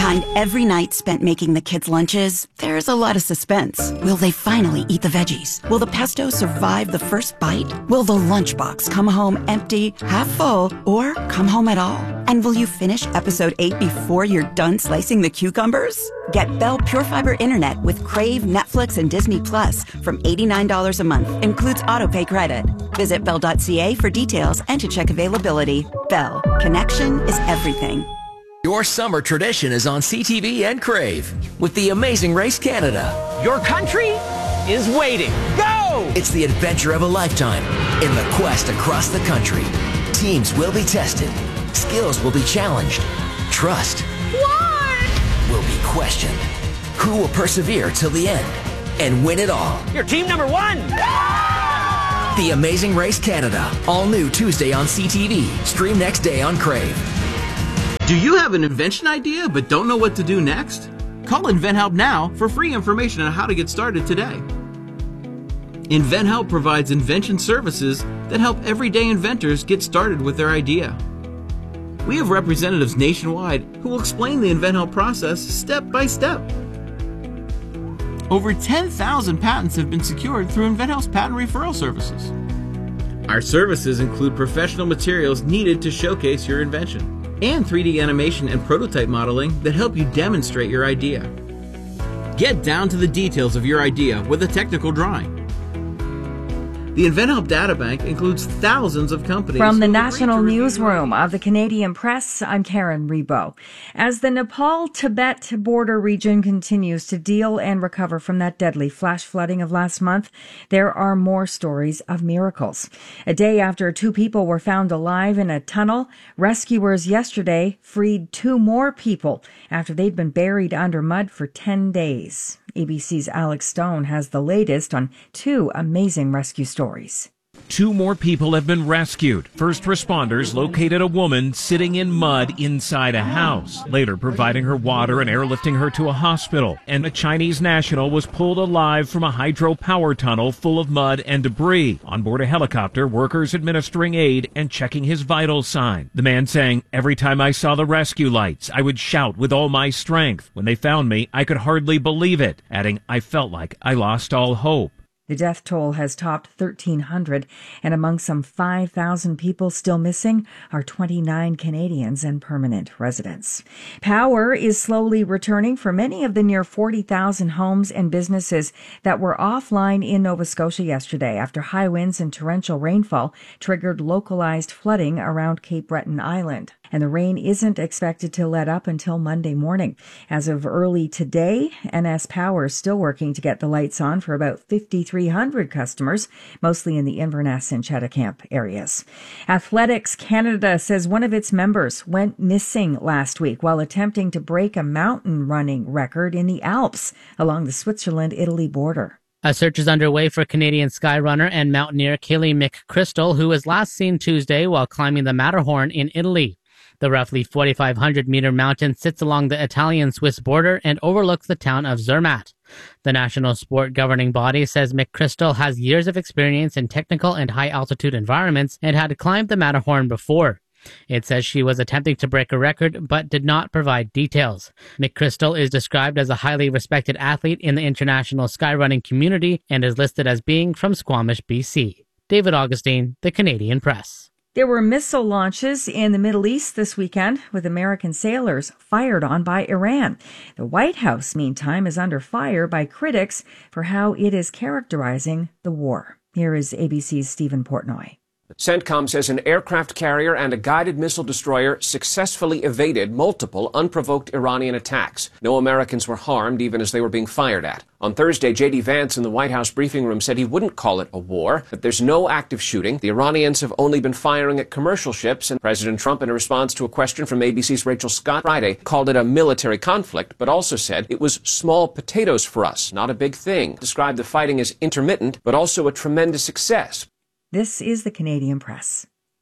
Behind every night spent making the kids' lunches, there's a lot of suspense. Will they finally eat the veggies? Will the pesto survive the first bite? Will the lunchbox come home empty, half full, or come home at all? And will you finish episode 8 before you're done slicing the cucumbers? Get Bell Pure Fiber Internet with Crave, Netflix, and Disney Plus from $89 a month. Includes autopay credit. Visit Bell.ca for details and to check availability. Bell. Connection is everything. Your summer tradition is on CTV and Crave with The Amazing Race Canada. Your country is waiting. Go! It's the adventure of a lifetime in the quest across the country. Teams will be tested. Skills will be challenged. Trust will be questioned. Who will persevere till the end and win it all? You're team number 1. The Amazing Race Canada. All new Tuesday on CTV. Stream next day on Crave. Do you have an invention idea but don't know what to do next? Call InventHelp now for free information on how to get started today. InventHelp provides invention services that help everyday inventors get started with their idea. We have representatives nationwide who will explain the InventHelp process step by step. Over 10,000 patents have been secured through InventHelp's patent referral services. Our services include professional materials needed to showcase your invention, and 3D animation and prototype modeling that help you demonstrate your idea. Get down to the details of your idea with a technical drawing. The InventHelp Databank includes thousands of companies. From the National Newsroom of the Canadian Press, I'm Karen Rebo. As the Nepal-Tibet border region continues to deal and recover from that deadly flash flooding of last month, there are more stories of miracles. A day after 2 people were found alive in a tunnel, rescuers yesterday freed 2 more people after they'd been buried under mud for 10 days. ABC's Alex Stone has the latest on 2 amazing rescue stories. 2 more people have been rescued. First responders located a woman sitting in mud inside a house, later providing her water and airlifting her to a hospital. And a Chinese national was pulled alive from a hydropower tunnel full of mud and debris. On board a helicopter, workers administering aid and checking his vital sign. The man saying, "Every time I saw the rescue lights, I would shout with all my strength. When they found me, I could hardly believe it," adding, "I felt like I lost all hope." The death toll has topped 1,300, and among some 5,000 people still missing are 29 Canadians and permanent residents. Power is slowly returning for many of the near 40,000 homes and businesses that were offline in Nova Scotia yesterday after high winds and torrential rainfall triggered localized flooding around Cape Breton Island. And the rain isn't expected to let up until Monday morning. As of early today, NS Power is still working to get the lights on for about 5,300 customers, mostly in the Inverness and Cheticamp areas. Athletics Canada says one of its members went missing last week while attempting to break a mountain running record in the Alps along the Switzerland-Italy border. A search is underway for Canadian skyrunner and mountaineer Kaylee McChrystal, who was last seen Tuesday while climbing the Matterhorn in Italy. The roughly 4,500-meter mountain sits along the Italian-Swiss border and overlooks the town of Zermatt. The national sport governing body says McChrystal has years of experience in technical and high-altitude environments and had climbed the Matterhorn before. It says she was attempting to break a record but did not provide details. McChrystal is described as a highly respected athlete in the international skyrunning community and is listed as being from Squamish, BC. David Augustine, The Canadian Press. There were missile launches in the Middle East this weekend, with American sailors fired on by Iran. The White House, meantime, is under fire by critics for how it is characterizing the war. Here is ABC's Stephen Portnoy. CENTCOM says an aircraft carrier and a guided missile destroyer successfully evaded multiple unprovoked Iranian attacks. No Americans were harmed, even as they were being fired at. On Thursday, J.D. Vance in the White House briefing room said he wouldn't call it a war, that there's no active shooting. The Iranians have only been firing at commercial ships, and President Trump, in a response to a question from ABC's Rachel Scott Friday, called it a military conflict, but also said it was small potatoes for us, not a big thing. Described the fighting as intermittent, but also a tremendous success. This is the Canadian Press.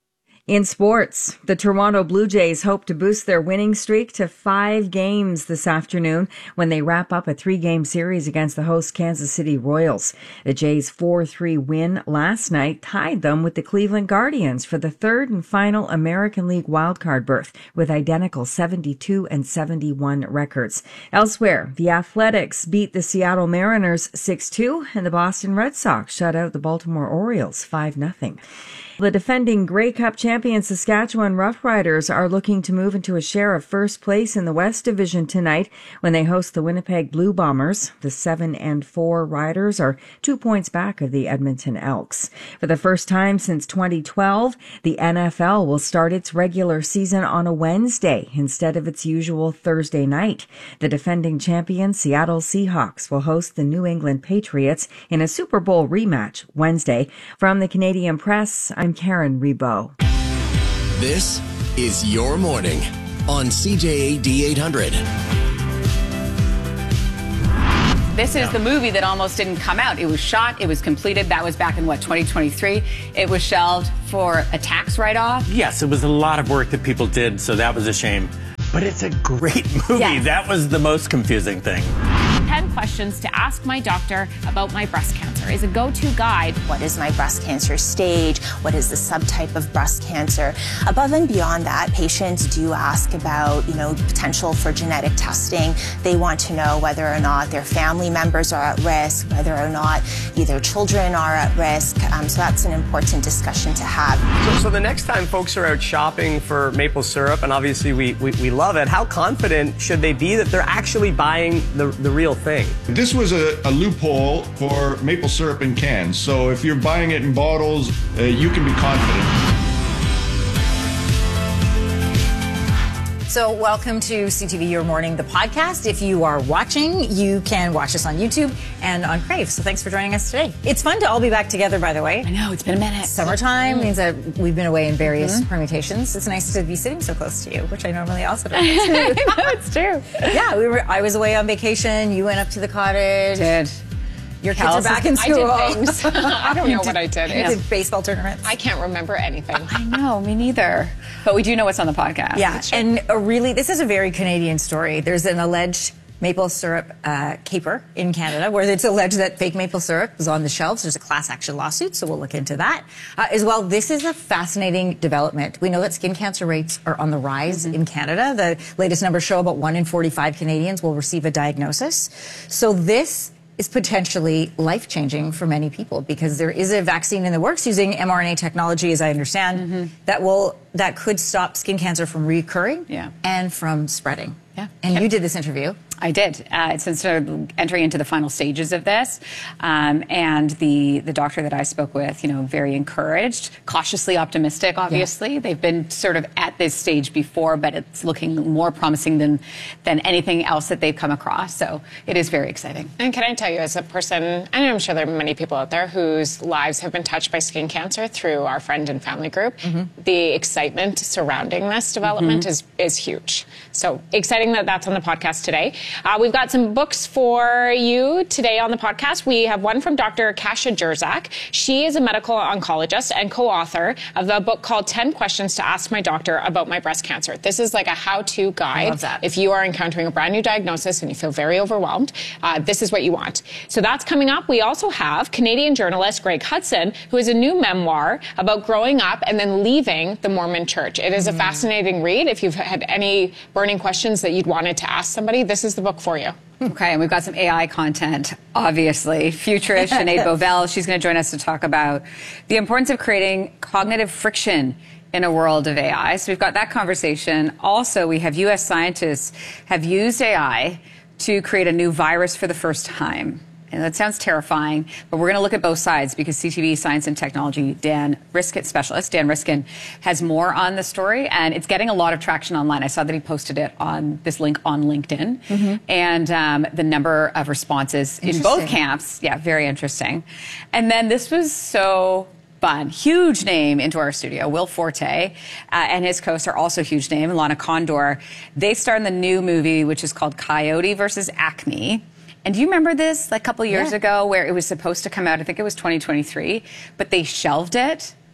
In sports, the Toronto Blue Jays hope to boost their winning streak to 5 games this afternoon when they wrap up a 3-game series against the host Kansas City Royals. The Jays' 4-3 win last night tied them with the Cleveland Guardians for the third and final American League wildcard berth with identical 72 and 71 records. Elsewhere, the Athletics beat the Seattle Mariners 6-2 and the Boston Red Sox shut out the Baltimore Orioles 5-0. The defending Grey Cup champion Saskatchewan Roughriders are looking to move into a share of first place in the West Division tonight when they host the Winnipeg Blue Bombers. The 7-4 Riders are 2 points back of the Edmonton Elks. For the first time since 2012, the NFL will start its regular season on a Wednesday instead of its usual Thursday night. The defending champion Seattle Seahawks will host the New England Patriots in a Super Bowl rematch Wednesday. From the Canadian Press, I'm Karen Rebo. This is Your Morning on CJAD 800. This is the movie that almost didn't come out. It was shot, it was completed. That was back in, 2023? It was shelved for a tax write-off. Yes, it was a lot of work that people did, so that was a shame. But it's a great movie. Yes. That was the most confusing thing. 10 questions to ask my doctor about my breast cancer is a go-to guide. What is my breast cancer stage? What is the subtype of breast cancer? Above and beyond that, patients do ask about, potential for genetic testing. They want to know whether or not their family members are at risk, whether or not either children are at risk. So that's an important discussion to have. So the next time folks are out shopping for maple syrup, and obviously we love it, how confident should they be that they're actually buying the real thing? This was a loophole for maple syrup in cans. So if you're buying it in bottles, you can be confident. So welcome to CTV Your Morning, the podcast. If you are watching, you can watch us on YouTube and on Crave. So thanks for joining us today. It's fun to all be back together, by the way. I know, it's been a minute. Summertime means that we've been away in various permutations. It's nice to be sitting so close to you, which I normally also don't. It's true. Yeah, I was away on vacation. You went up to the cottage. Did. Your kids are back in school. I did things. I don't know what I did. You did baseball tournaments. I can't remember anything. I know, me neither. But we do know what's on the podcast. Yeah, and this is a very Canadian story. There's an alleged maple syrup caper in Canada where it's alleged that fake maple syrup was on the shelves. There's a class action lawsuit, so we'll look into that. As well, this is a fascinating development. We know that skin cancer rates are on the rise in Canada. The latest numbers show about 1 in 45 Canadians will receive a diagnosis. So this is potentially life-changing for many people because there is a vaccine in the works using mRNA technology, as I understand, that could stop skin cancer from recurring and from spreading. Yeah. And you did this interview. I did. It's sort of entering into the final stages of this. And the doctor that I spoke with, very encouraged, cautiously optimistic, obviously. Yeah. They've been sort of at this stage before, but it's looking more promising than anything else that they've come across. So it is very exciting. And can I tell you, as a person, and I'm sure there are many people out there whose lives have been touched by skin cancer through our friend and family group, the excitement surrounding this development is huge. So exciting that that's on the podcast today. We've got some books for you today on the podcast. We have one from Dr. Kasia Jerzak. She is a medical oncologist and co-author of the book called 10 Questions to Ask My Doctor About My Breast Cancer. This is like a how-to guide. I love that. If you are encountering a brand new diagnosis and you feel very overwhelmed, this is what you want. So that's coming up. We also have Canadian journalist Greg Hudson, who has a new memoir about growing up and then leaving the Mormon Church. It is a fascinating read. If you've had any burning questions that you'd wanted to ask somebody, this is the book for you. Okay, and we've got some AI content, obviously. Futurist Sinead Bovell, she's going to join us to talk about the importance of creating cognitive friction in a world of AI. So we've got that conversation. Also, we have U.S. scientists have used AI to create a new virus for the first time. And that sounds terrifying, but we're going to look at both sides because CTV Science and Technology Dan Riskin has more on the story, and it's getting a lot of traction online. I saw that he posted it on this link on LinkedIn, and the number of responses in both camps, very interesting. And then this was so fun. Huge name into our studio, Will Forte, and his co-star, also huge name, Lana Condor. They star in the new movie, which is called Coyote versus Acme. And do you remember this, like a couple years ago, where it was supposed to come out, I think it was 2023, but they shelved it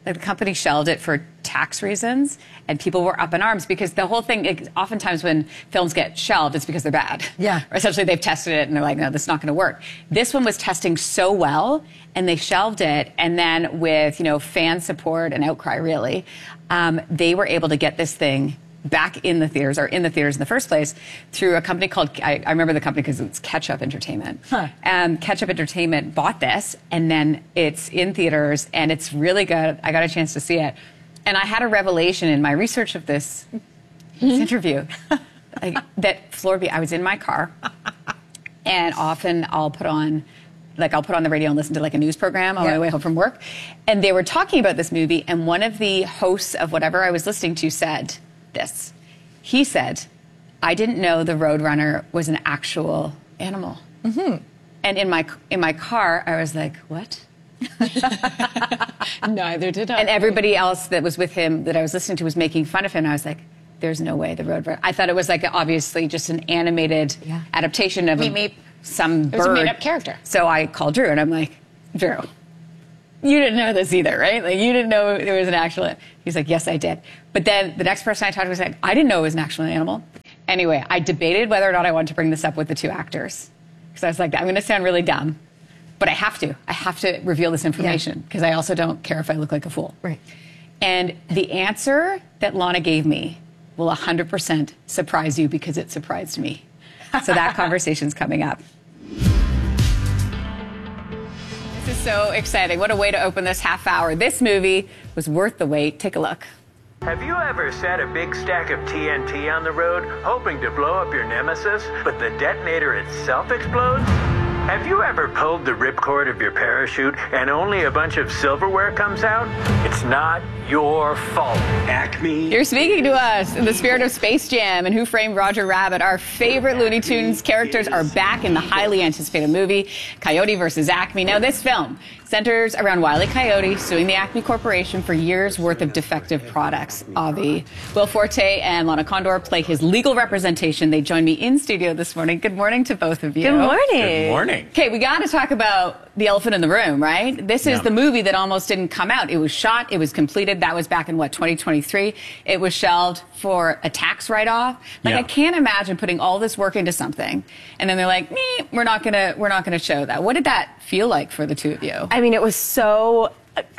Like the company shelved it for tax reasons, and people were up in arms because the whole thing, oftentimes when films get shelved, it's because they're bad. Yeah. Or essentially they've tested it and they're like, no, this is not going to work. This one was testing so well, and they shelved it, and then with, fan support and outcry, really, they were able to get this thing back in the theaters, or in the theaters in the first place, through a company called, I remember the company because it's Ketchup Entertainment. Ketchup Entertainment bought this, and then it's in theaters, and it's really good. I got a chance to see it. And I had a revelation in my research of this interview that floored me. I was in my car, and often I'll put on the radio and listen to like a news program on my way home from work. And they were talking about this movie, and one of the hosts of whatever I was listening to said this. He said, I didn't know the Roadrunner was an actual animal. And in my car, I was like, what? Neither did I. And everybody else that was with him that I was listening to was making fun of him. And I was like, there's no way the Roadrunner. I thought it was like obviously just an animated adaptation of some bird. It was a made-up character. So I called Drew and I'm like, Drew, you didn't know this either, right? Like you didn't know there was an actual. He's like, yes, I did. But then the next person I talked to was like, I didn't know it was an actual animal. Anyway, I debated whether or not I wanted to bring this up with the two actors because I was like, I'm going to sound really dumb, but I have to. I have to reveal this information because I also don't care if I look like a fool. Right. And the answer that Lana gave me will 100% surprise you because it surprised me. So that conversation's coming up. This is so exciting. What a way to open this half hour. This movie was worth the wait. Take a look. Have you ever set a big stack of TNT on the road, hoping to blow up your nemesis, but the detonator itself explodes? Have you ever pulled the ripcord of your parachute and only a bunch of silverware comes out? It's not your fault, Acme. You're speaking to us in the spirit of Space Jam and Who Framed Roger Rabbit. Our favorite Looney Tunes characters are back in the highly anticipated movie, Coyote vs. Acme. Now, this film centers around Wile E. Coyote suing the Acme Corporation for years' worth of defective products. Avi, Will Forte and Lana Condor play his legal representation. They join me in studio this morning. Good morning to both of you. Good morning. Good morning. Okay, we got to talk about the elephant in the room, right? This is the movie that almost didn't come out. It was shot, it was completed. That was back in, 2023? It was shelved for a tax write-off. Like, I can't imagine putting all this work into something, and then they're like, we're not gonna show that. What did that feel like for the two of you? I mean, it was so...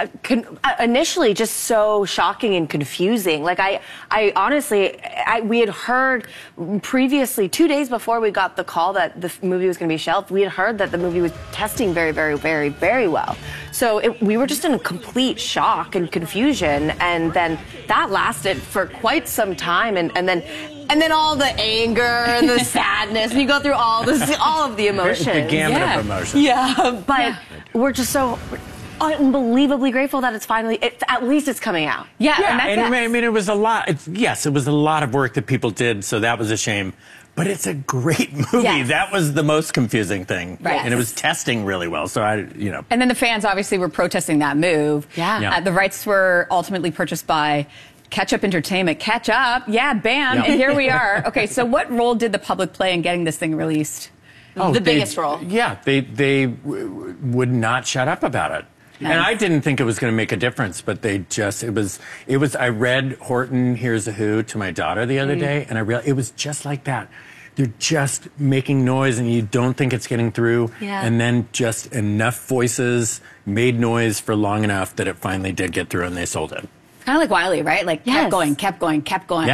initially just so shocking and confusing. Like I honestly, we had heard previously, 2 days before we got the call that the movie was going to be shelved, we had heard that the movie was testing very, very, very, very well. So we were just in a complete shock and confusion, and then that lasted for quite some time, and then all the anger and the sadness, and you go through all of the emotions. The gamut of emotions. Yeah, but we're just so unbelievably grateful that it's finally, at least it's coming out. And I mean, it was a lot. It was a lot of work that people did, so that was a shame. But it's a great movie. Yes. That was the most confusing thing. Right. And it was testing really well. So And then the fans obviously were protesting that move. The rights were ultimately purchased by Ketchup Entertainment. Ketchup, bam, and here we are. Okay, so what role did the public play in getting this thing released? The biggest role. Yeah, they would not shut up about it. Nice. And I didn't think it was going to make a difference, but they just, it was, I read Horton Hears a Who to my daughter the other day, and I realized it was just like that. They're just making noise, and you don't think it's getting through, and then just enough voices made noise for long enough that it finally did get through, and they sold it. Kind of like Wile E., right? Like, kept going, kept going, kept going.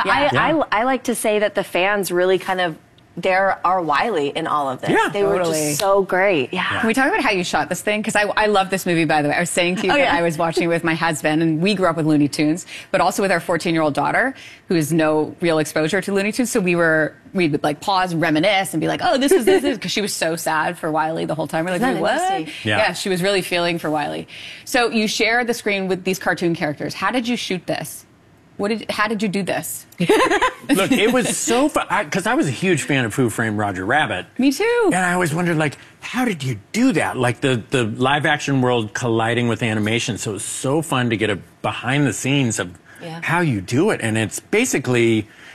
I like to say that the fans really kind of, they're our Wile E. in all of this. They were just so great. Can we talk about how you shot this thing? Because I love this movie, by the way. I was saying to you that I was watching it with my husband, and we grew up with Looney Tunes, but also with our 14-year-old daughter, who has no real exposure to Looney Tunes. So we'd like pause and reminisce and be like, oh, this is, because she was so sad for Wile E. the whole time. We're like, wait, what? Yeah, she was really feeling for Wile E. So you share the screen with these cartoon characters. How did you shoot this? How did you do this? Look, it was so fun, because I was a huge fan of Who Framed Roger Rabbit. Me too. And I always wondered, like, how did you do that? Like, the live action world colliding with animation. So it was so fun to get a behind the scenes of how you do it. And it's basically,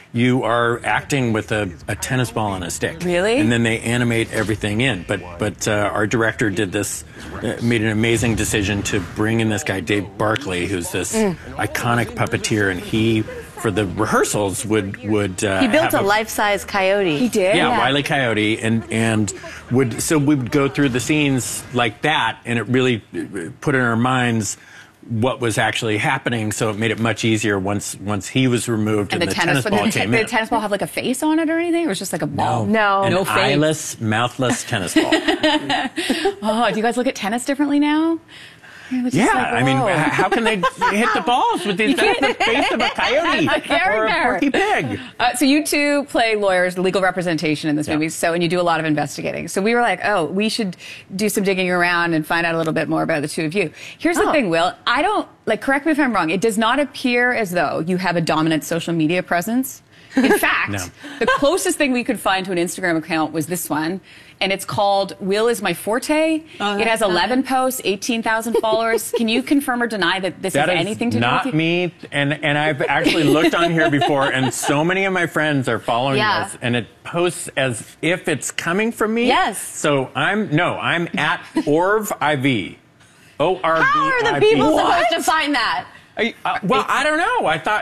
you are acting with a tennis ball and a stick. Really? And then they animate everything in. But our director did this, made an amazing decision to bring in this guy, Dave Barkley, who's this iconic puppeteer, and he, for the rehearsals, would He built a life-size coyote. He did? Yeah, Wile E. Coyote, and so we would go through the scenes like that, and it really put in our minds what was actually happening, so it made it much easier once he was removed and the tennis ball came in. Did the tennis ball have like a face on it or anything? It was just like a ball? No. An No face. eyeless, mouthless tennis ball. Oh, do you guys look at tennis differently now? Yeah, I mean, how can they hit the balls with the face of a coyote or a porky pig? So you two play lawyers, legal representation in this movie, and you do a lot of investigating. So we were like, oh, we should do some digging around and find out a little bit more about the two of you. Here's the thing, Will. I don't, correct me if I'm wrong, it does not appear as though you have a dominant social media presence. In fact, the closest thing we could find to an Instagram account was this one, and it's called Will is My Forte. It has 11 posts, 18,000 followers. Can you confirm or deny that this has anything to do with you? Not me, and I've actually looked on here before, and so many of my friends are following this, and it posts as if it's coming from me. Yes. So I'm at OrvIV. O-R-V-I-V. How are the people supposed to find that? Well, I don't know. I thought,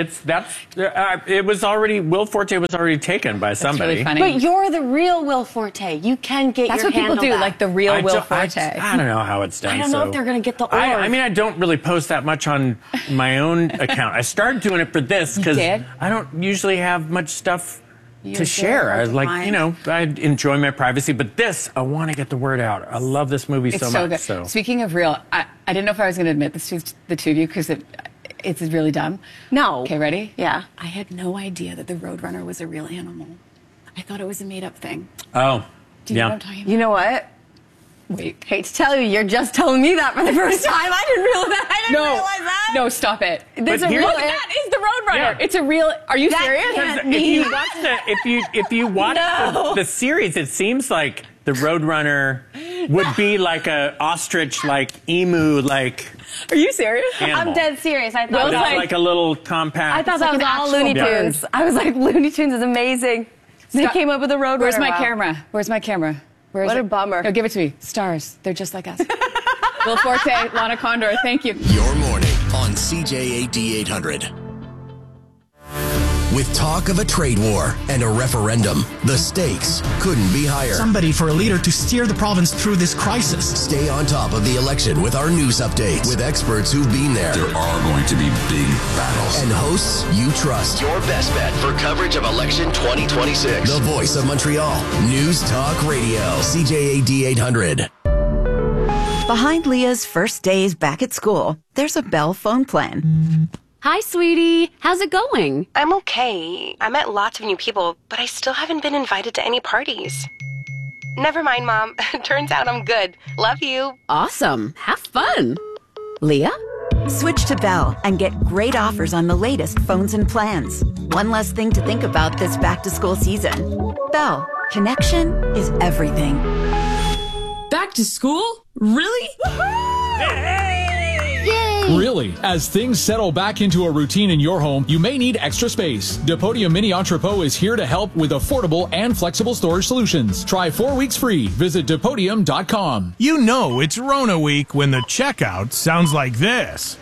it was already, Will Forte was already taken by somebody. Really funny. But you're the real Will Forte. You can get That's your what people handle do, back. like the real Will Forte. I don't know how it's done. I don't know if they're going to get the orb. I mean, I don't really post that much on my own account. I started doing it for this because I don't usually have much stuff to share. I I enjoy my privacy, but this, I want to get the word out. I love this movie so much. Good. So. Speaking of real, I didn't know if I was going to admit this to the two of you because it's really dumb. No. Okay, ready? Yeah. I had no idea that the Roadrunner was a real animal. I thought it was a made-up thing. Oh, Do you know what I'm talking about? You know what? Wait. Hate to tell you, you're just telling me that for the first time. I didn't realize that. No, stop it. There's But a here's- real. That is the Roadrunner. Yeah. It's a real. Are you That serious? can't If be. you watch the series, it seems like the Roadrunner would be like a ostrich, like emu, like. Are you serious? Animal. I'm dead serious. I thought It's like a little compact. I thought that was all Looney Tunes. I was like, Looney Tunes is amazing. They came up with a Roadrunner. Where's my Wow. camera? Where's my camera? Where's What it? a bummer. No, give it to me. Stars. They're just like us. Will Forte, Lana Condor. Thank you. Your morning on CJAD 800. With talk of a trade war and a referendum, the stakes couldn't be higher. Somebody for a leader to steer the province through this crisis. Stay on top of the election with our news updates with experts who've been there. There are going to be big battles. And hosts you trust. Your best bet for coverage of election 2026. The voice of Montreal. News Talk Radio. CJAD 800. Behind Leah's first days back at school, there's a Bell phone plan. Hi, sweetie. How's it going? I'm okay. I met lots of new people, but I still haven't been invited to any parties. Never mind, Mom. Turns out I'm good. Love you. Awesome. Have fun. Leah? Switch to Bell and get great offers on the latest phones and plans. One less thing to think about this back-to-school season. Bell, connection is everything. Back to school? Really? Really, as things settle back into a routine in your home, you may need extra space. Depodium Mini Entrepot is here to help with affordable and flexible storage solutions. Try 4 weeks free. Visit Depodium.com. You know it's Rona week when the checkout sounds like this.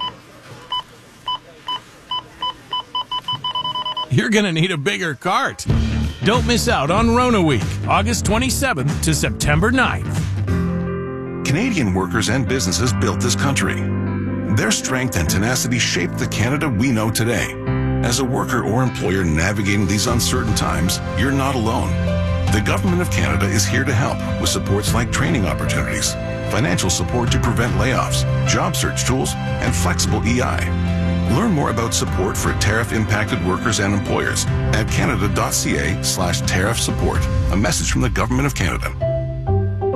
You're gonna need a bigger cart. Don't miss out on Rona week, August 27th to September 9th. Canadian workers and businesses built this country. Their strength and tenacity shaped the Canada we know today. As a worker or employer navigating these uncertain times, you're not alone. The Government of Canada is here to help with supports like training opportunities, financial support to prevent layoffs, job search tools, and flexible EI. Learn more about support for tariff-impacted workers and employers at canada.ca/tariff support. A message from the Government of Canada.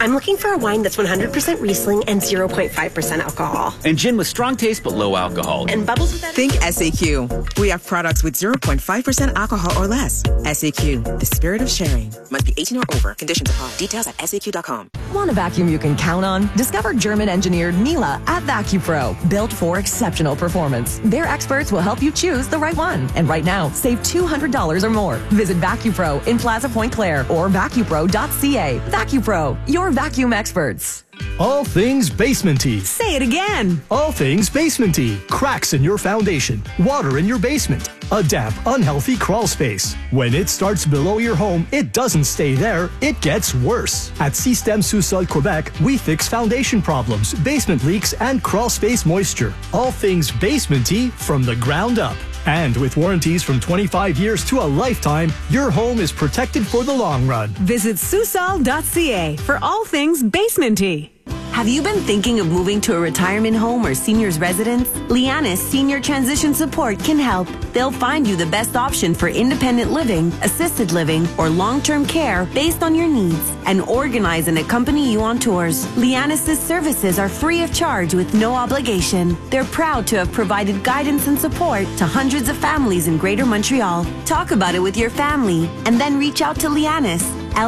I'm looking for a wine that's 100% Riesling and 0.5% alcohol. And gin with strong taste but low alcohol. And bubbles with that. Think SAQ. We have products with 0.5% alcohol or less. SAQ, the spirit of sharing. Must be 18 or over. Conditions apply. Details at SAQ.com. Want a vacuum you can count on? Discover German-engineered Miele at VacuPro. Built for exceptional performance. Their experts will help you choose the right one. And right now, save $200 or more. Visit VacuPro in Plaza Point Claire or vacupro.ca. VacuPro, your vacuum experts. All things basementy. Say it again. All things basementy. Cracks in your foundation. Water in your basement. A damp, unhealthy crawl space. When it starts below your home, it doesn't stay there. It gets worse. At Système Sous-Sol Quebec, we fix foundation problems, basement leaks, and crawl space moisture. All things basementy from the ground up. And with warranties from 25 years to a lifetime, your home is protected for the long run. Visit Susol.ca for all things basementy. Have you been thinking of moving to a retirement home or senior's residence? Lianis Senior Transition Support can help. They'll find you the best option for independent living, assisted living, or long-term care based on your needs and organize and accompany you on tours. Lianis' services are free of charge with no obligation. They're proud to have provided guidance and support to hundreds of families in Greater Montreal. Talk about it with your family and then reach out to Lianis,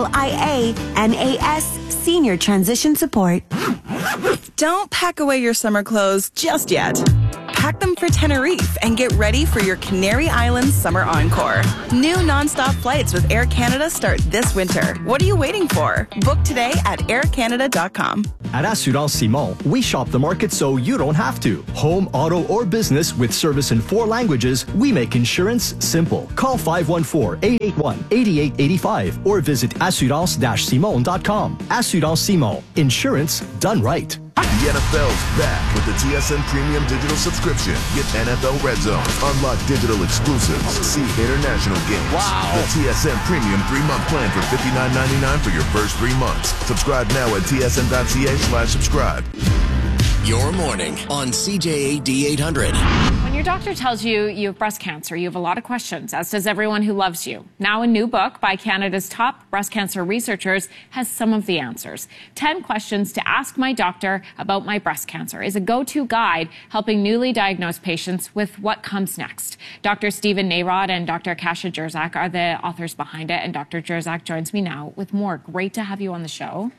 LIANAS Senior Transition Support. Don't pack away your summer clothes just yet. Pack them for Tenerife and get ready for your Canary Islands Summer Encore. New nonstop flights with Air Canada start this winter. What are you waiting for? Book today at aircanada.com. At Assurance Simon, we shop the market so you don't have to. Home, auto, or business with service in 4 languages, we make insurance simple. Call 514-881-8885 or visit assurance-simon.com. Assurance Simon. Insurance done right. The NFL's back with the TSN Premium Digital Subscription. Get NFL Red Zone, unlock digital exclusives, see international games. Wow! The TSN Premium 3-month plan for $59.99 for your first 3 months. Subscribe now at tsn.ca/subscribe. Your morning on CJAD 800. When your doctor tells you you have breast cancer, you have a lot of questions, as does everyone who loves you. Now a new book by Canada's top breast cancer researchers has some of the answers. 10 questions to ask my doctor about my breast cancer is a go-to guide helping newly diagnosed patients with what comes next. Dr. Stephen Narod and Dr. Kasia Jerzak are the authors behind it, and Dr. Jerzak joins me now with more. Great to have you on the show.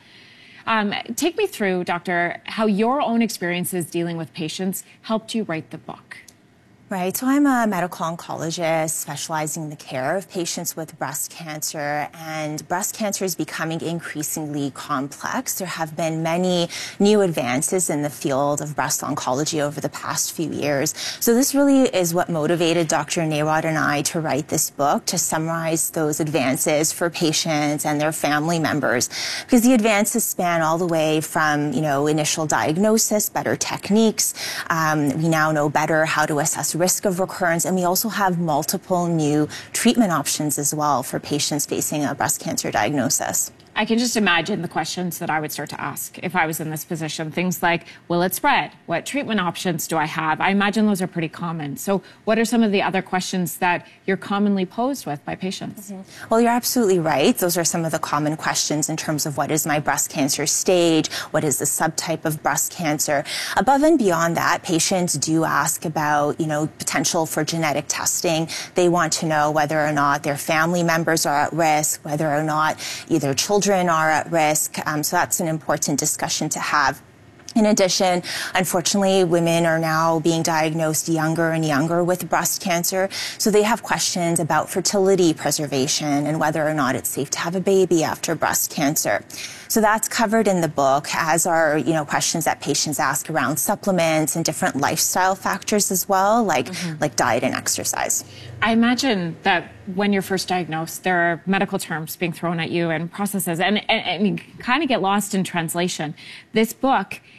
Take me through, Doctor, how your own experiences dealing with patients helped you write the book. Right, so I'm a medical oncologist specializing in the care of patients with breast cancer, and breast cancer is becoming increasingly complex. There have been many new advances in the field of breast oncology over the past few years. So this really is what motivated Dr. Narod and I to write this book, to summarize those advances for patients and their family members, because the advances span all the way from, initial diagnosis, better techniques. We now know better how to assess risk of recurrence, and we also have multiple new treatment options as well for patients facing a breast cancer diagnosis. I can just imagine the questions that I would start to ask if I was in this position. Things like, will it spread? What treatment options do I have? I imagine those are pretty common. So what are some of the other questions that you're commonly posed with by patients? Well, you're absolutely right. Those are some of the common questions in terms of what is my breast cancer stage? What is the subtype of breast cancer? Above and beyond that, patients do ask about, potential for genetic testing. They want to know whether or not their family members are at risk, whether or not either children are at risk. So that's an important discussion to have. In addition, unfortunately, women are now being diagnosed younger and younger with breast cancer. So they have questions about fertility preservation and whether or not it's safe to have a baby after breast cancer. So that's covered in the book, as are, questions that patients ask around supplements and different lifestyle factors as well, like diet and exercise. I imagine that when you're first diagnosed, there are medical terms being thrown at you and processes, and you kind of get lost in translation. This book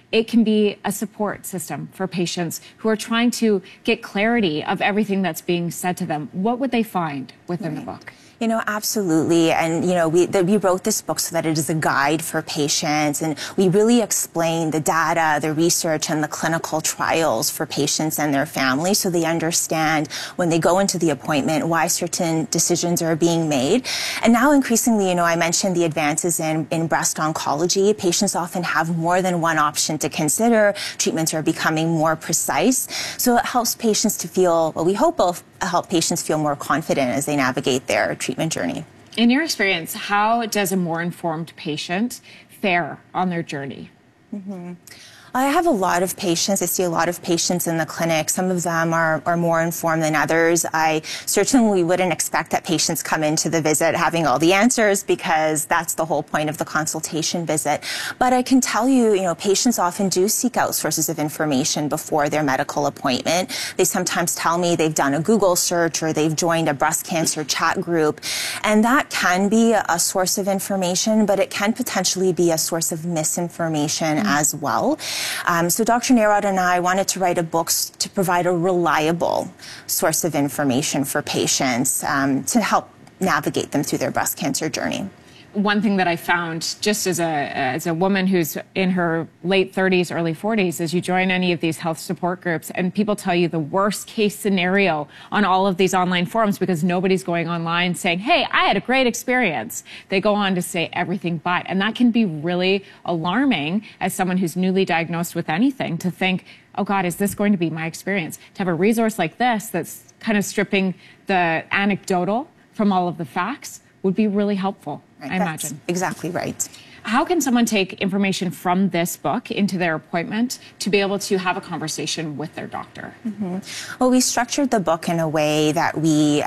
it can be a support system for patients who are trying to get clarity of everything that's being said to them. What would they find within the book? You know, absolutely. And, you know, we wrote this book so that it is a guide for patients. And we really explain the data, the research, and the clinical trials for patients and their families so they understand when they go into the appointment why certain decisions are being made. And now increasingly, you know, I mentioned the advances in breast oncology. Patients often have more than one option to consider. Treatments are becoming more precise. So it helps patients to feel, well, we hope will help patients feel more confident as they navigate their treatment journey. In your experience, how does a more informed patient fare on their journey? I have a lot of patients. I see a lot of patients in the clinic. Some of them are more informed than others. I certainly wouldn't expect that patients come into the visit having all the answers because that's the whole point of the consultation visit. But I can tell you, you know, patients often do seek out sources of information before their medical appointment. They sometimes tell me they've done a Google search or they've joined a breast cancer chat group. And that can be a source of information, but it can potentially be a source of misinformation as well. So Dr. Narod and I wanted to write a book to provide a reliable source of information for patients to help navigate them through their breast cancer journey. One thing that I found just as a woman who's in her late 30s, early 40s, is you join any of these health support groups and people tell you the worst case scenario on all of these online forums because nobody's going online saying, hey, I had a great experience. They go on to say everything but. And that can be really alarming as someone who's newly diagnosed with anything to think, oh God, is this going to be my experience? To have a resource like this that's kind of stripping the anecdotal from all of the facts would be really helpful. Right, I imagine. Exactly right. How can someone take information from this book into their appointment to be able to have a conversation with their doctor? Well, we structured the book in a way that we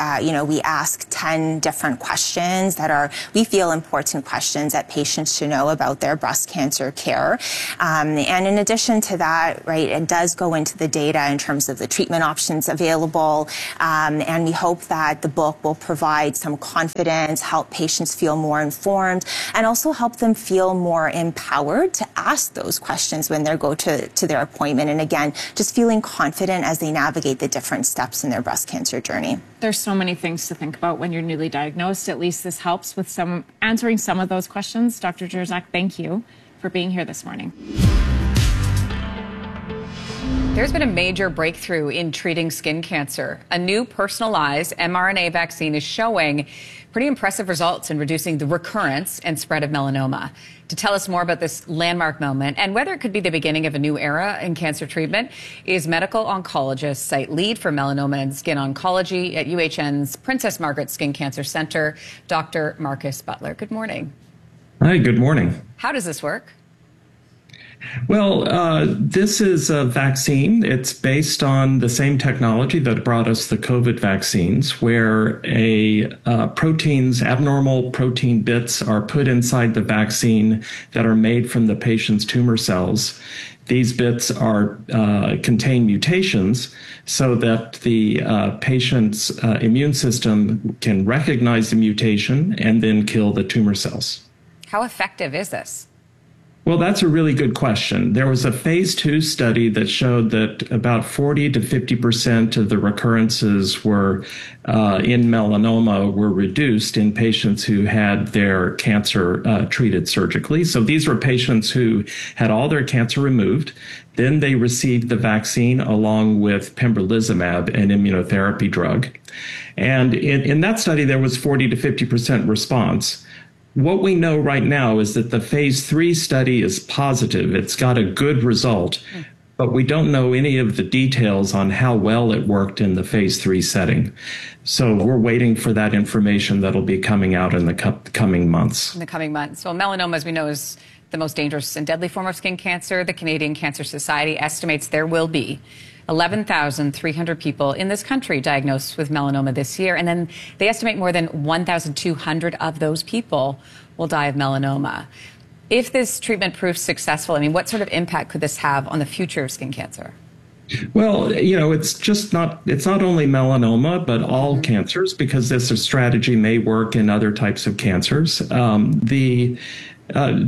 ask 10 different questions that we feel important questions that patients should know about their breast cancer care. And in addition to that, right, it does go into the data in terms of the treatment options available. And we hope that the book will provide some confidence, help patients feel more informed, and also help them feel more empowered to ask those questions when they go to their appointment. And again, just feeling confident as they navigate the different steps in their breast cancer journey. There's so many things to think about when you're newly diagnosed. At least this helps with answering some of those questions. Dr. Jersak, thank you for being here this morning. There's been a major breakthrough in treating skin cancer. A new personalized mRNA vaccine is showing pretty impressive results in reducing the recurrence and spread of melanoma. To tell us more about this landmark moment and whether it could be the beginning of a new era in cancer treatment is medical oncologist, site lead for melanoma and skin oncology at UHN's Princess Margaret Skin Cancer Center, Dr. Marcus Butler. Good morning. Hi, good morning. How does this work? Well, this is a vaccine. It's based on the same technology that brought us the COVID vaccines, where abnormal protein bits are put inside the vaccine that are made from the patient's tumor cells. These bits contain mutations so that the patient's immune system can recognize the mutation and then kill the tumor cells. How effective is this? Well, that's a really good question. There was a phase 2 study that showed that about 40 to 50% of the recurrences were in melanoma were reduced in patients who had their cancer treated surgically. So these were patients who had all their cancer removed. Then they received the vaccine along with pembrolizumab, an immunotherapy drug. And in that study, there was 40 to 50% response. What we know right now is that the phase 3 study is positive. It's got a good result, but we don't know any of the details on how well it worked in the phase 3 setting. So we're waiting for that information that'll be coming out in the coming months. In the coming months. Well, melanoma, as we know, is the most dangerous and deadly form of skin cancer. The Canadian Cancer Society estimates there will be 11,300 people in this country diagnosed with melanoma this year. And then they estimate more than 1,200 of those people will die of melanoma. If this treatment proves successful, I mean, what sort of impact could this have on the future of skin cancer? Well, it's not only melanoma, but all cancers, because this strategy may work in other types of cancers.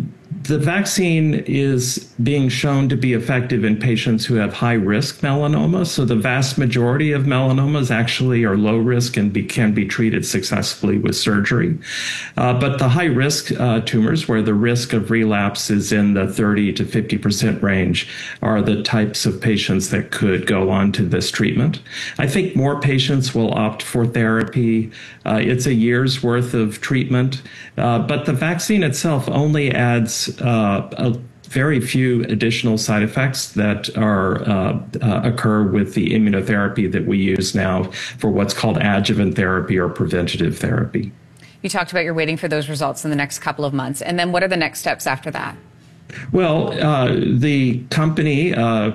The vaccine is being shown to be effective in patients who have high-risk melanoma. So the vast majority of melanomas actually are low risk and can be treated successfully with surgery. But the high-risk tumors, where the risk of relapse is in the 30 to 50% range, are the types of patients that could go on to this treatment. I think more patients will opt for therapy. It's a year's worth of treatment, but the vaccine itself only adds a very few additional side effects that occur with the immunotherapy that we use now for what's called adjuvant therapy or preventative therapy. You talked about you're waiting for those results in the next couple of months. And then what are the next steps after that? Well, the company,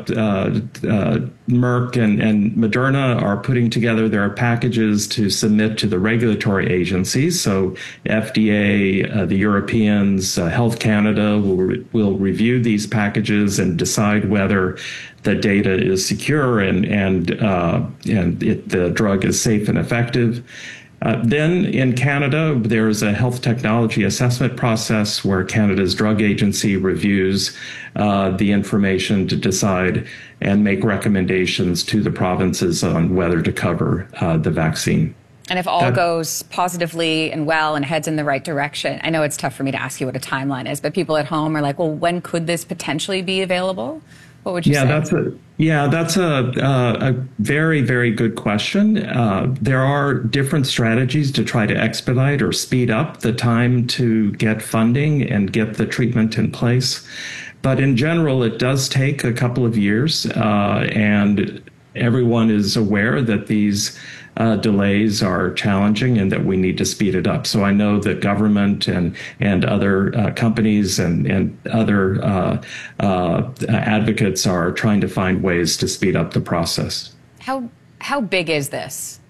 Merck and Moderna, are putting together their packages to submit to the regulatory agencies. So FDA, the Europeans, Health Canada will review these packages and decide whether the data is secure and the drug is safe and effective. Then in Canada, there's a health technology assessment process where Canada's drug agency reviews the information to decide and make recommendations to the provinces on whether to cover the vaccine. And if all goes positively and well and heads in the right direction, I know it's tough for me to ask you what a timeline is, but people at home are like, well, when could this potentially be available? What would you say? That's a very, very good question. There are different strategies to try to expedite or speed up the time to get funding and get the treatment in place. But in general, it does take a couple of years, and everyone is aware that these delays are challenging and that we need to speed it up. So I know that government and other companies and other advocates are trying to find ways to speed up the process. How big is this?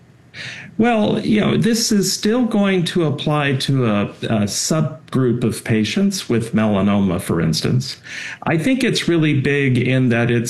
Well, this is still going to apply to a subgroup of patients with melanoma, for instance. I think it's really big in that it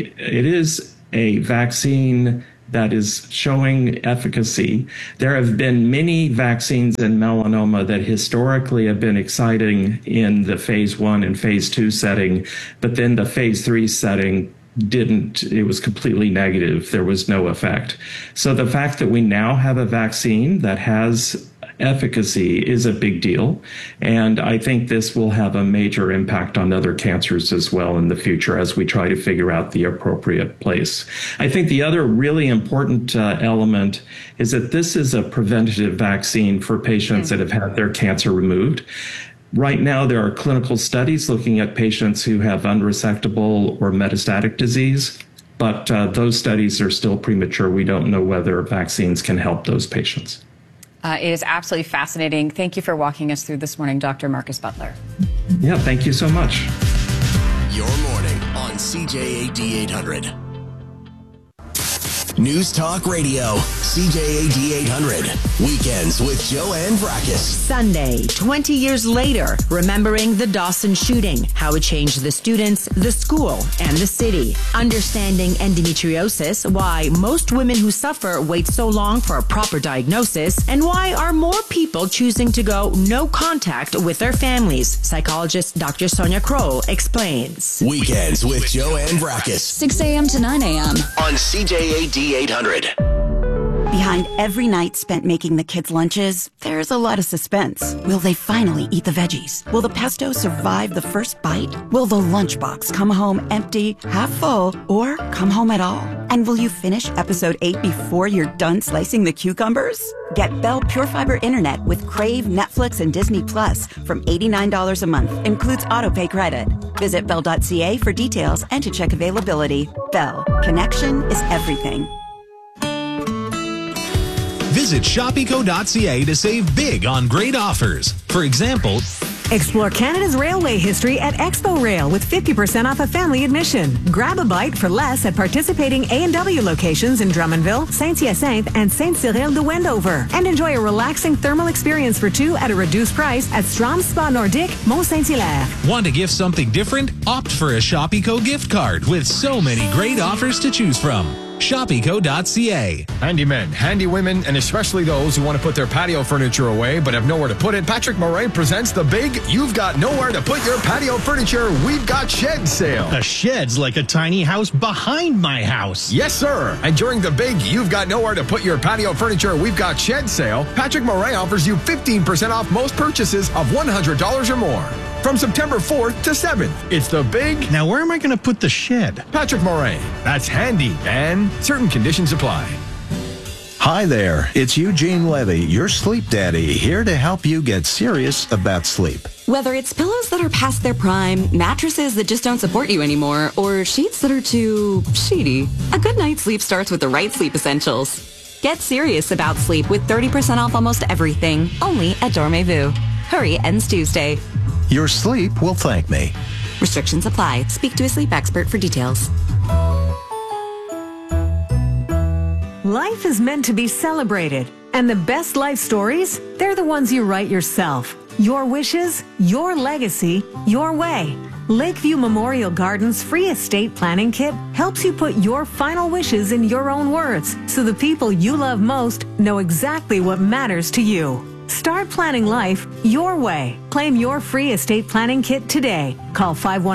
is a vaccine that is showing efficacy. There have been many vaccines in melanoma that historically have been exciting in the phase 1 and phase 2 setting, but then the phase 3 setting it was completely negative. There was no effect. So the fact that we now have a vaccine that has efficacy is a big deal. And I think this will have a major impact on other cancers as well in the future as we try to figure out the appropriate place. I think the other really important element is that this is a preventative vaccine for patients that have had their cancer removed. Right now, there are clinical studies looking at patients who have unresectable or metastatic disease, but those studies are still premature. We don't know whether vaccines can help those patients. It is absolutely fascinating. Thank you for walking us through this morning, Dr. Marcus Butler. Yeah, thank you so much. Your morning on CJAD 800. News Talk Radio, CJAD 800. Weekends with Joanne Vrackus. Sunday, 20 years later, remembering the Dawson shooting, how it changed the students, the school, and the city. Understanding endometriosis, why most women who suffer wait so long for a proper diagnosis, and why are more people choosing to go no contact with their families. Psychologist Dr. Sonia Kroll explains. Weekends with Joanne Vrackus. 6 a.m. to 9 a.m. on CJAD 800. Behind every night spent making the kids' lunches, there's a lot of suspense. Will they finally eat the veggies? Will the pesto survive the first bite? Will the lunchbox come home empty, half full, or come home at all? And will you finish episode 8 before you're done slicing the cucumbers? Get Bell Pure Fiber Internet with Crave, Netflix, and Disney Plus from $89 a month. Includes autopay credit. Visit Bell.ca for details and to check availability. Bell. Connection is everything. Visit shopeco.ca to save big on great offers. For example, explore Canada's railway history at Expo Rail with 50% off a family admission. Grab a bite for less at participating A&W locations in Drummondville, Saint-Hyacinthe, and Saint-Cyril de Wendover. And enjoy a relaxing thermal experience for two at a reduced price at Strom Spa Nordique, Mont-Saint-Hilaire. Want to gift something different? Opt for a Shopeco gift card with so many great offers to choose from. ShopEco.ca. Handymen, handywomen, and especially those who want to put their patio furniture away but have nowhere to put it, Patrick Moray presents the big You've Got Nowhere to Put Your Patio Furniture We've Got Shed sale. A shed's like a tiny house behind my house. Yes, sir. And during the big You've Got Nowhere to Put Your Patio Furniture We've Got Shed sale, Patrick Moray offers you 15% off most purchases of $100 or more. From September 4th to 7th, it's the big... Now, where am I going to put the shed? Patrick Moray. That's handy, and certain conditions apply. Hi there, it's Eugene Levy, your sleep daddy, here to help you get serious about sleep. Whether it's pillows that are past their prime, mattresses that just don't support you anymore, or sheets that are too sheety, a good night's sleep starts with the right sleep essentials. Get serious about sleep with 30% off almost everything, only at Dormez-vous. Hurry, ends Tuesday. Your sleep will thank me. Restrictions apply. Speak to a sleep expert for details. Life is meant to be celebrated, and the best life stories, they're the ones you write yourself. Your wishes, your legacy, your way. Lakeview Memorial Gardens free estate planning kit helps you put your final wishes in your own words, so the people you love most know exactly what matters to you. Start planning life your way. Claim your free estate planning kit today. Call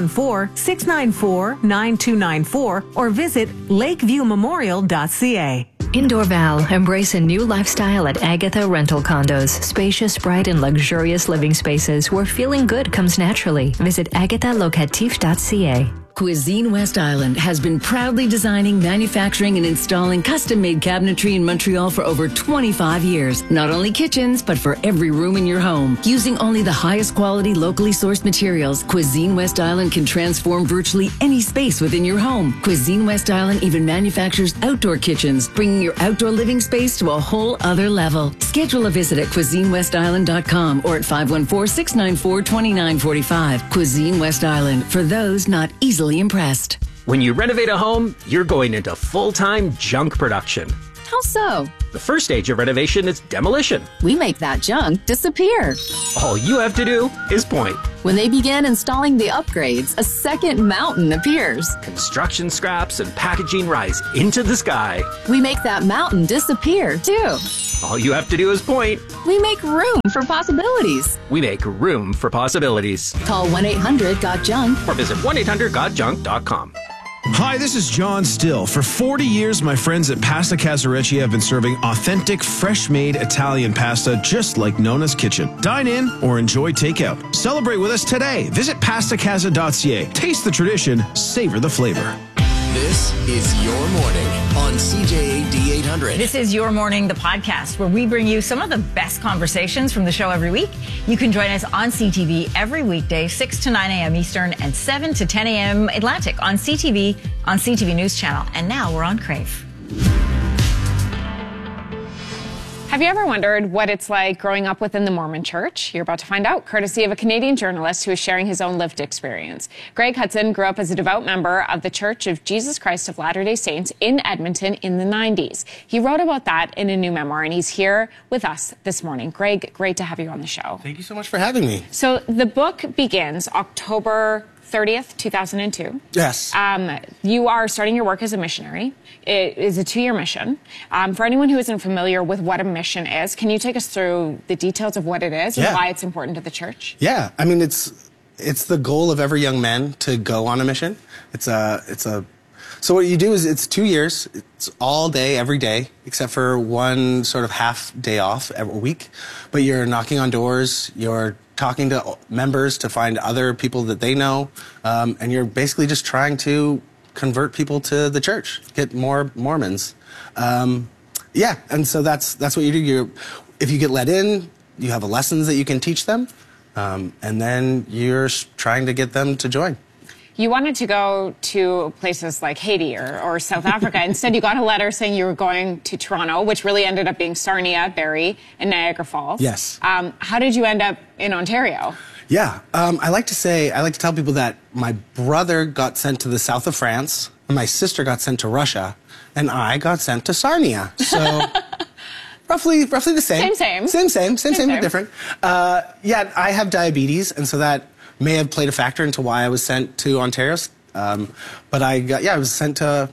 514-694-9294 or visit lakeviewmemorial.ca. In Dorval, embrace a new lifestyle at Agatha Rental Condos. Spacious, bright, and luxurious living spaces where feeling good comes naturally. Visit agathalocatif.ca. Cuisine West Island has been proudly designing, manufacturing, and installing custom-made cabinetry in Montreal for over 25 years. Not only kitchens, but for every room in your home. Using only the highest quality, locally sourced materials, Cuisine West Island can transform virtually any space within your home. Cuisine West Island even manufactures outdoor kitchens, bringing your outdoor living space to a whole other level. Schedule a visit at cuisinewestisland.com or at 514-694-2945. Cuisine West Island, for those not easily impressed. When you renovate a home, you're going into full-time junk production. How so? The first stage of renovation is demolition. We make that junk disappear. All you have to do is point. When they begin installing the upgrades, a second mountain appears. Construction scraps and packaging rise into the sky. We make that mountain disappear, too. All you have to do is point. We make room for possibilities. We make room for possibilities. Call 1-800-GOT-JUNK or visit 1-800-GOT-JUNK.com. Hi, this is John Still. For 40 years, my friends at Pasta Casarecci have been serving authentic, fresh-made Italian pasta just like Nona's Kitchen. Dine in or enjoy takeout. Celebrate with us today. Visit pastacasa.ca. Taste the tradition, savor the flavor. This is Your Morning on CJAD 800. This is Your Morning, the podcast, where we bring you some of the best conversations from the show every week. You can join us on CTV every weekday, 6 to 9 a.m. Eastern and 7 to 10 a.m. Atlantic on CTV News Channel. And now we're on Crave. Have you ever wondered what it's like growing up within the Mormon Church? You're about to find out, courtesy of a Canadian journalist who is sharing his own lived experience. Greg Hudson grew up as a devout member of the Church of Jesus Christ of Latter-day Saints in Edmonton in the 90s. He wrote about that in a new memoir, and he's here with us this morning. Greg, great to have you on the show. Thank you so much for having me. So the book begins October 30th, 2002. Yes. You are starting your work as a missionary. It is a 2-year mission. For anyone who isn't familiar with what a mission is, can you take us through the details of what it is and why it's important to the church? Yeah, I mean, it's the goal of every young man to go on a mission. So what you do is it's 2 years. It's all day, every day, except for one sort of half day off every week. But you're knocking on doors, you're talking to members to find other people that they know, and you're basically just trying to convert people to the church, get more Mormons. And so that's what you do. If you get let in, you have lessons that you can teach them, and then you're trying to get them to join. You wanted to go to places like Haiti or South Africa. Instead, you got a letter saying you were going to Toronto, which really ended up being Sarnia, Barrie, and Niagara Falls. Yes. How did you end up in Ontario? Yeah, I like to tell people that my brother got sent to the south of France, and my sister got sent to Russia, and I got sent to Sarnia. So roughly the same. Same, but different. I have diabetes, and so that may have played a factor into why I was sent to Ontario. But I was sent to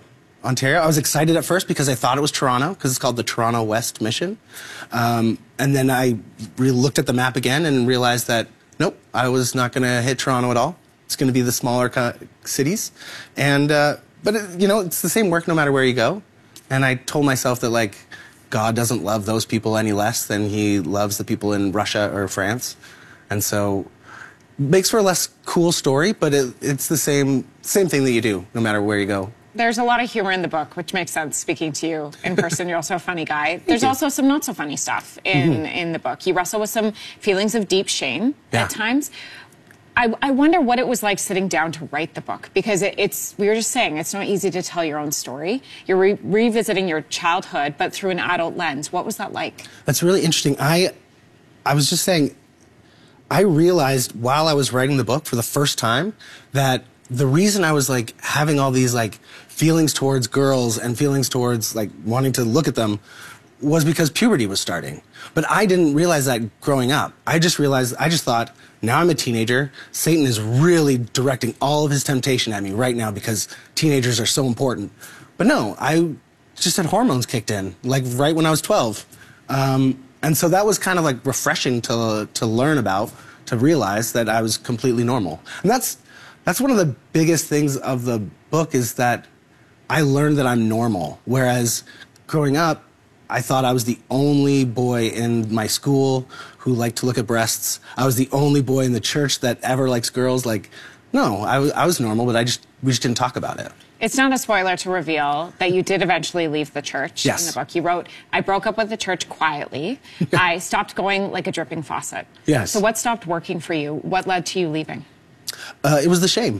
Ontario. I was excited at first because I thought it was Toronto, because it's called the Toronto West Mission. And then I looked at the map again and realized that, nope, I was not going to hit Toronto at all. It's going to be the smaller cities. And, but it's the same work no matter where you go. And I told myself that, like, God doesn't love those people any less than he loves the people in Russia or France. And so it makes for a less cool story, but it's the same thing that you do no matter where you go. There's a lot of humor in the book, which makes sense speaking to you in person. You're also a funny guy. There's also some not so funny stuff in the book. You wrestle with some feelings of deep shame at times. I wonder what it was like sitting down to write the book, because we were just saying, it's not easy to tell your own story. You're revisiting your childhood, but through an adult lens. What was that like? That's really interesting. I was just saying, I realized while I was writing the book for the first time that the reason I was like having all these like feelings towards girls and feelings towards like wanting to look at them was because puberty was starting. But I didn't realize that growing up. I just thought, now I'm a teenager. Satan is really directing all of his temptation at me right now because teenagers are so important. But no, I just had hormones kicked in, like right when I was 12. And so that was kind of like refreshing to learn about, to realize that I was completely normal. And that's one of the biggest things of the book, is that I learned that I'm normal. Whereas growing up, I thought I was the only boy in my school who liked to look at breasts. I was the only boy in the church that ever likes girls. Like, no, I was normal, but we just didn't talk about it. It's not a spoiler to reveal that you did eventually leave the church in the book. You wrote, I broke up with the church quietly. I stopped going like a dripping faucet. Yes. So what stopped working for you? What led to you leaving? It was the shame.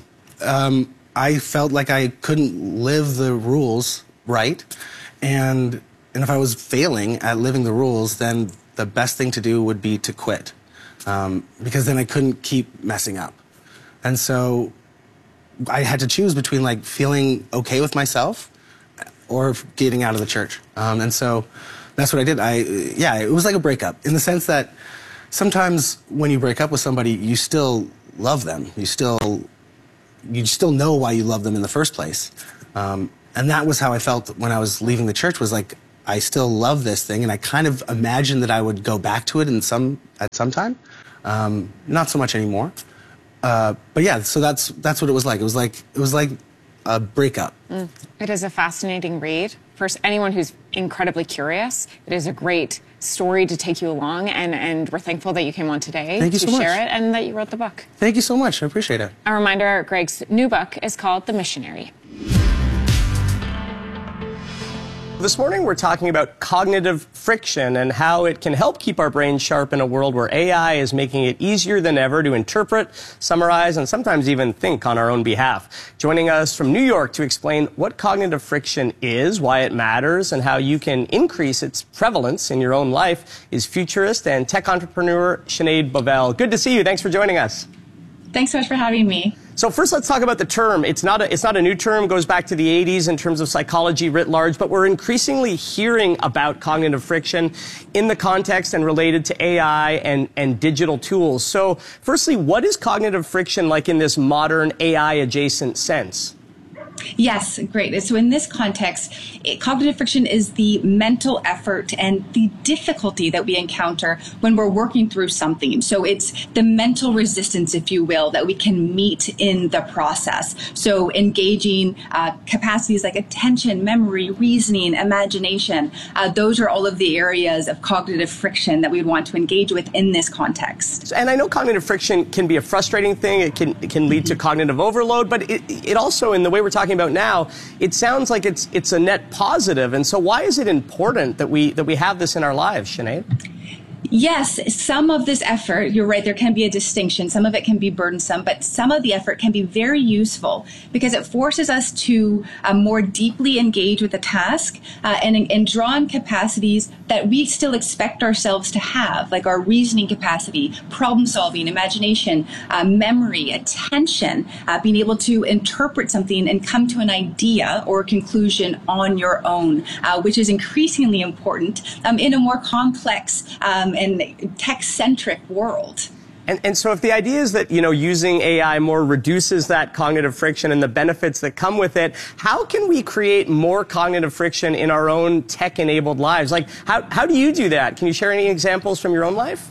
I felt like I couldn't live the rules right. And if I was failing at living the rules, then the best thing to do would be to quit. Because then I couldn't keep messing up. And so I had to choose between like feeling okay with myself or getting out of the church. And so that's what I did. It was like a breakup, in the sense that sometimes when you break up with somebody, you still love them. You still know why you love them in the first place. And that was how I felt when I was leaving the church, was like, I still love this thing, and I kind of imagined that I would go back to it at some time. Not so much anymore. But yeah, so that's what it was like. It was like a breakup. It is a fascinating read. For anyone who's incredibly curious, it is a great story to take you along, and we're thankful that you came on today to share it and that you wrote the book. Thank you so much. I appreciate it. A reminder, Greg's new book is called The Missionary. This morning we're talking about cognitive friction and how it can help keep our brains sharp in a world where AI is making it easier than ever to interpret, summarize, and sometimes even think on our own behalf. Joining us from New York to explain what cognitive friction is, why it matters, and how you can increase its prevalence in your own life is futurist and tech entrepreneur Sinead Bovell. Good to see you. Thanks for joining us. Thanks so much for having me. So first, let's talk about the term. It's not a new term. It goes back to the 80s in terms of psychology writ large, but we're increasingly hearing about cognitive friction in the context and related to AI and digital tools. So firstly, what is cognitive friction like in this modern AI-adjacent sense? Yes, great. So in this context, cognitive friction is the mental effort and the difficulty that we encounter when we're working through something. So it's the mental resistance, if you will, that we can meet in the process. So engaging capacities like attention, memory, reasoning, imagination, those are all of the areas of cognitive friction that we would want to engage with in this context. And I know cognitive friction can be a frustrating thing. It can lead to cognitive overload, but it also, in the way we're talking about now, it sounds like it's a net positive. And so why is it important that we have this in our lives, Sinead? Yes, some of this effort, you're right, there can be a distinction. Some of it can be burdensome, but some of the effort can be very useful because it forces us to more deeply engage with the task and draw on capacities that we still expect ourselves to have, like our reasoning capacity, problem solving, imagination, memory, attention, being able to interpret something and come to an idea or a conclusion on your own, which is increasingly important in a more complex and tech-centric world. And so if the idea is that, using AI more reduces that cognitive friction and the benefits that come with it, how can we create more cognitive friction in our own tech-enabled lives? Like, how do you do that? Can you share any examples from your own life?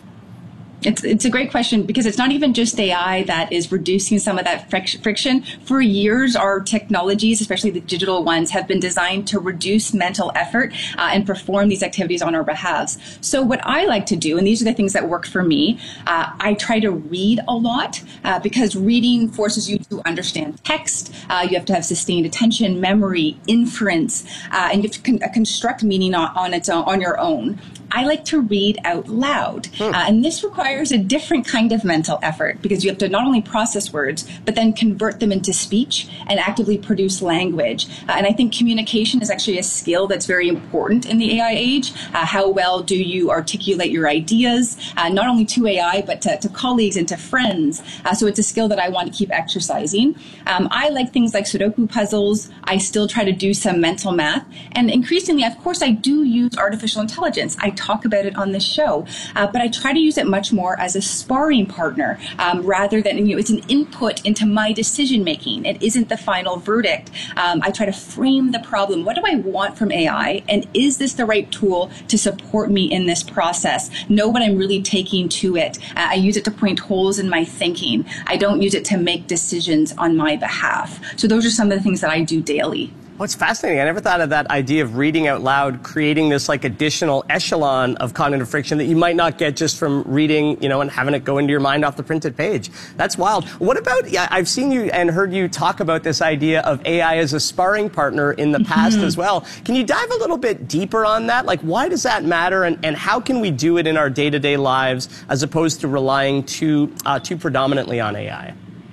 It's a great question, because it's not even just AI that is reducing some of that friction. For years, our technologies, especially the digital ones, have been designed to reduce mental effort and perform these activities on our behalves. So what I like to do, and these are the things that work for me, I try to read a lot because reading forces you to understand text. You have to have sustained attention, memory, inference, and you have to construct meaning on your own. I like to read out loud. And this requires a different kind of mental effort, because you have to not only process words, but then convert them into speech and actively produce language. And I think communication is actually a skill that's very important in the AI age. How well do you articulate your ideas, not only to AI, but to colleagues and to friends? So it's a skill that I want to keep exercising. I like things like Sudoku puzzles. I still try to do some mental math. And increasingly, of course, I do use artificial intelligence. I talk about it on this show, but I try to use it much more as a sparring partner rather than, it's an input into my decision making. It isn't the final verdict. I try to frame the problem. What do I want from AI? And is this the right tool to support me in this process? Know what I'm really taking to it. I use it to point holes in my thinking. I don't use it to make decisions on my behalf. So those are some of the things that I do daily. Well, it's fascinating. I never thought of that idea of reading out loud, creating this additional echelon of cognitive friction that you might not get just from reading, and having it go into your mind off the printed page. That's wild. What about, I've seen you and heard you talk about this idea of AI as a sparring partner in the past as well. Can you dive a little bit deeper on that? Like, why does that matter, and how can we do it in our day-to-day lives as opposed to relying too predominantly on AI?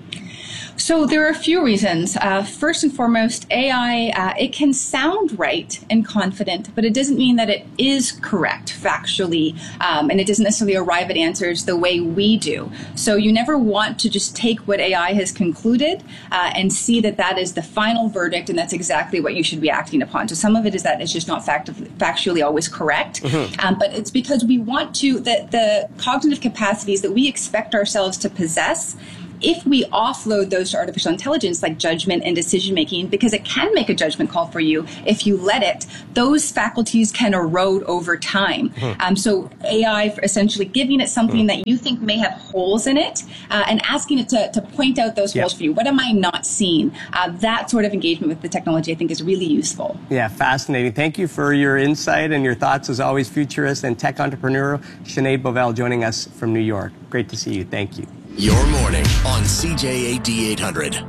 So there are a few reasons. First and foremost, AI, it can sound right and confident, but it doesn't mean that it is correct factually, and it doesn't necessarily arrive at answers the way we do. So you never want to just take what AI has concluded and see that that is the final verdict, and that's exactly what you should be acting upon. So some of it is that it's just not factually always correct, but it's because we want to, the cognitive capacities that we expect ourselves to possess, if we offload those to artificial intelligence, like judgment and decision making, because it can make a judgment call for you if you let it, those faculties can erode over time. So AI, essentially giving it something that you think may have holes in it, and asking it to point out those holes for you. What am I not seeing? That sort of engagement with the technology, I think, is really useful. Yeah, fascinating. Thank you for your insight and your thoughts, as always, futurist and tech entrepreneur Sinead Bovell, joining us from New York. Great to see you. Thank you. Your morning on CJAD 800.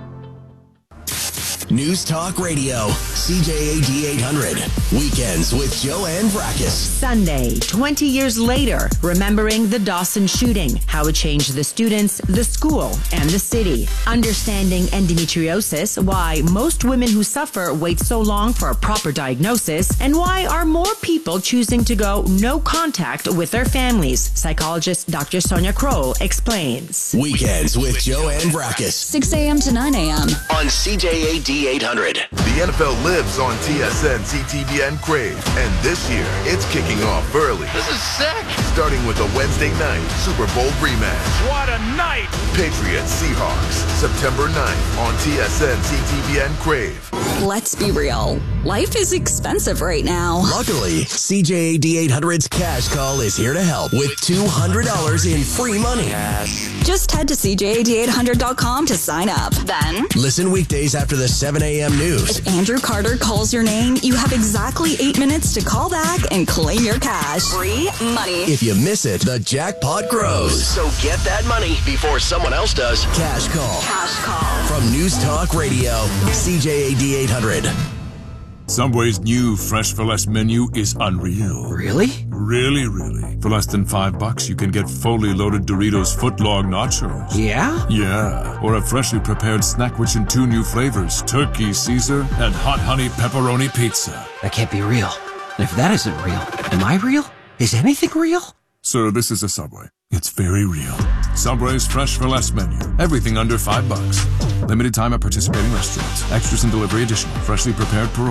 News Talk Radio, CJAD 800. Weekends with Joanne Vrackus. Sunday, 20 years later, remembering the Dawson shooting, how it changed the students, the school, and the city. Understanding endometriosis, why most women who suffer wait so long for a proper diagnosis, and why are more people choosing to go no contact with their families. Psychologist Dr. Sonia Kroll explains. Weekends with Joanne Vrackus. 6 a.m. to 9 a.m. on CJAD 800. The NFL lives on TSN, CTVN Crave, and this year it's kicking off early. This is sick! Starting with a Wednesday night Super Bowl rematch. What a night! Patriots Seahawks, September 9th on TSN, CTVN Crave. Let's be real. Life is expensive right now. Luckily, CJAD 800's Cash Call is here to help with $200 in free money. Just head to CJAD800.com to sign up. Then, listen weekdays after the 7 a.m. news. if Andrew Carter calls your name, you have exactly 8 minutes to call back and claim your cash. Free money. If you miss it, the jackpot grows. So get that money before someone else does. Cash Call. Cash Call. From News Talk Radio, CJAD 800. Subway's new Fresh for Less menu is unreal. Really? Really, really. For less than $5, you can get fully loaded Doritos footlong nachos. Yeah? Yeah. Or a freshly prepared snack rich in 2 new flavors, Turkey Caesar and Hot Honey Pepperoni Pizza. That can't be real. And if that isn't real, am I real? Is anything real? Sir, this is a Subway. It's very real. Subway's Fresh for Less menu. Everything under $5. Limited time at participating restaurants. Extras and delivery additional. Freshly prepared per order.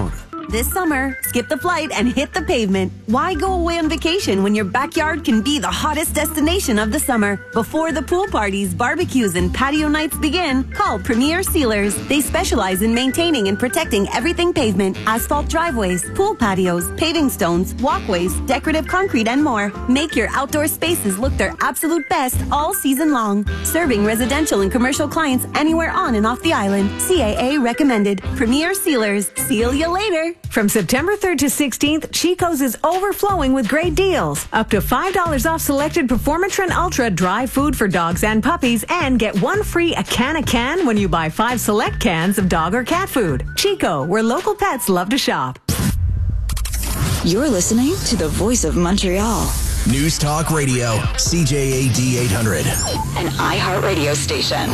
This summer, skip the flight and hit the pavement. Why go away on vacation when your backyard can be the hottest destination of the summer? Before the pool parties, barbecues, and patio nights begin, call Premier Sealers. They specialize in maintaining and protecting everything pavement, asphalt driveways, pool patios, paving stones, walkways, decorative concrete, and more. Make your outdoor spaces look their absolute best all season long. Serving residential and commercial clients anywhere on and off the island. CAA recommended. Premier Sealers. Seal you later. From September 3rd to 16th, Chico's is overflowing with great deals. Up to $5 off selected Performatrin Ultra dry food for dogs and puppies, and get one free a can when you buy 5 select cans of dog or cat food. Chico, where local pets love to shop. You're listening to the voice of Montreal. News Talk Radio, CJAD 800. An iHeartRadio station.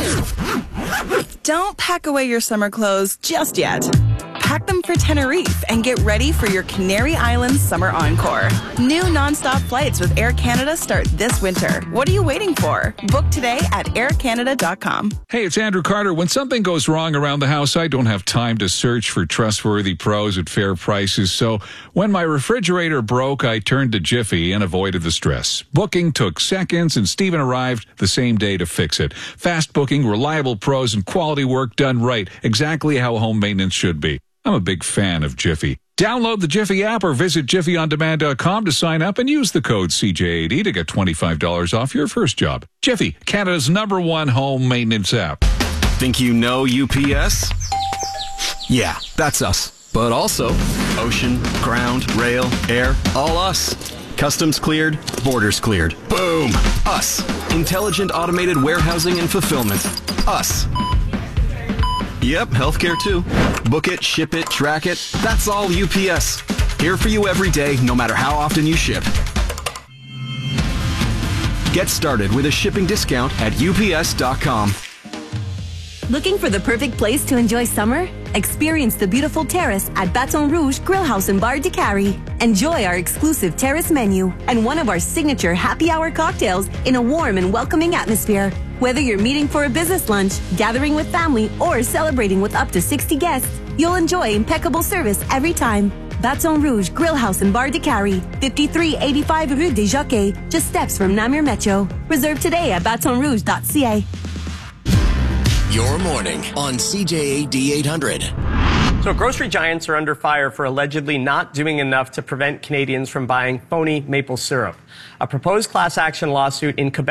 Don't pack away your summer clothes just yet. Pack them for Tenerife and get ready for your Canary Islands summer encore. New nonstop flights with Air Canada start this winter. What are you waiting for? Book today at aircanada.com. Hey, it's Andrew Carter. When something goes wrong around the house, I don't have time to search for trustworthy pros at fair prices. So when my refrigerator broke, I turned to Jiffy and avoided the stress. Booking took seconds, and Steven arrived the same day to fix it. Fast booking, reliable pros, and quality work done right. Exactly how home maintenance should be. I'm a big fan of Jiffy. Download the Jiffy app or visit jiffyondemand.com to sign up and use the code CJAD to get $25 off your first job. Jiffy, Canada's #1 home maintenance app. Think you know UPS? Yeah, that's us. But also ocean, ground, rail, air, all us. Customs cleared, borders cleared. Boom! Us. Intelligent automated warehousing and fulfillment. Us. Yep, healthcare too. Book it, ship it, track it. That's all UPS. Here for you every day, no matter how often you ship. Get started with a shipping discount at UPS.com. Looking for the perfect place to enjoy summer? Experience the beautiful terrace at Baton Rouge Grill House and Bar de Cary. Enjoy our exclusive terrace menu and one of our signature happy hour cocktails in a warm and welcoming atmosphere. Whether you're meeting for a business lunch, gathering with family, or celebrating with up to 60 guests, you'll enjoy impeccable service every time. Baton Rouge Grill House and Bar de Cary, 5385 Rue des Jockeys, just steps from Namur Metro. Reserve today at batonrouge.ca. Your morning on CJAD 800. So grocery giants are under fire for allegedly not doing enough to prevent Canadians from buying phony maple syrup. A proposed class action lawsuit in Quebec